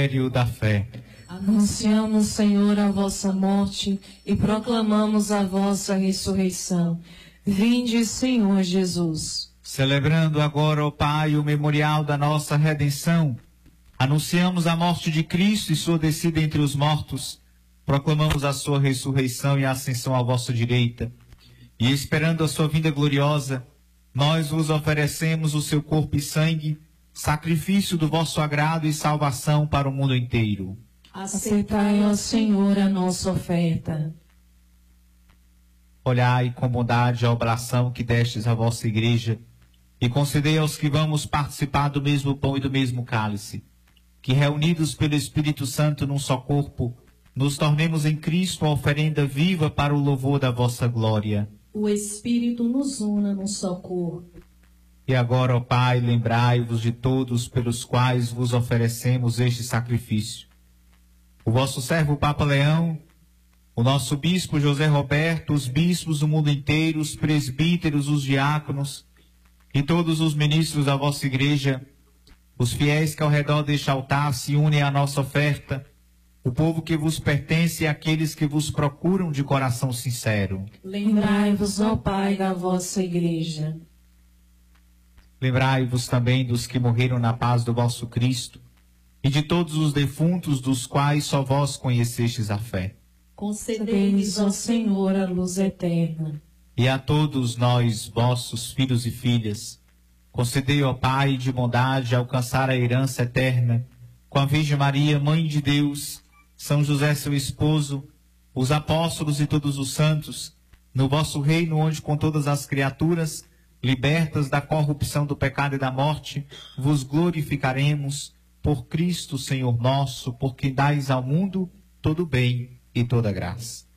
Mistério da fé. Anunciamos, Senhor, a vossa morte e proclamamos a vossa ressurreição. Vinde, Senhor Jesus. Celebrando agora, ó Pai, o memorial da nossa redenção, anunciamos a morte de Cristo e sua descida entre os mortos, proclamamos a sua ressurreição e a ascensão à vossa direita. E esperando a sua vinda gloriosa, nós vos oferecemos o seu corpo e sangue, sacrifício do vosso agrado e salvação para o mundo inteiro. Aceitai, ó Senhor, a nossa oferta. Olhai com bondade a oblação que destes à vossa igreja e concedei aos que vamos participar do mesmo pão e do mesmo cálice, que reunidos pelo Espírito Santo num só corpo, nos tornemos em Cristo a oferenda viva para o louvor da vossa glória. O Espírito nos una num só corpo. E agora, ó Pai, lembrai-vos de todos pelos quais vos oferecemos este sacrifício. O vosso servo Papa Leão, o nosso bispo José Roberto, os bispos do mundo inteiro, os presbíteros, os diáconos e todos os ministros da vossa igreja, os fiéis que ao redor deste altar se unem à nossa oferta, o povo que vos pertence e aqueles que vos procuram de coração sincero. Lembrai-vos, ó Pai, da vossa igreja. Lembrai-vos também dos que morreram na paz do vosso Cristo e de todos os defuntos dos quais só vós conhecestes a fé. Concedei-lhes, ó Senhor, a luz eterna. E a todos nós, vossos filhos e filhas, concedei, ó Pai, de bondade alcançar a herança eterna com a Virgem Maria, Mãe de Deus, São José, seu esposo, os apóstolos e todos os santos, no vosso reino onde com todas as criaturas, libertas da corrupção do pecado e da morte, vos glorificaremos por Cristo, Senhor nosso, porque dais ao mundo todo bem e toda graça.